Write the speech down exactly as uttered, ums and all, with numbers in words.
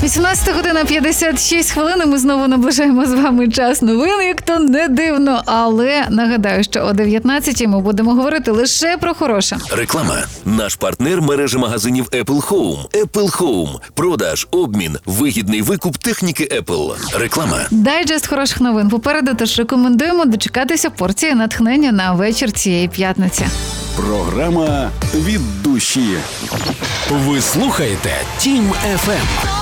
вісімнадцята година п'ятдесят шість хвилин. Ми знову наближаємо з вами час новин, як то не дивно. Але нагадаю, що о дев'ятнадцятій ми будемо говорити лише про хороше. Реклама. Наш партнер – мережа магазинів Apple Home. Apple Home. Продаж, обмін, вигідний викуп техніки Apple. Реклама. Дайджест хороших новин попереду, тож рекомендуємо дочекатися порції натхнення на вечір цієї п'ятниці. Програма «Від душі». Ви слухаєте Тім еф ем.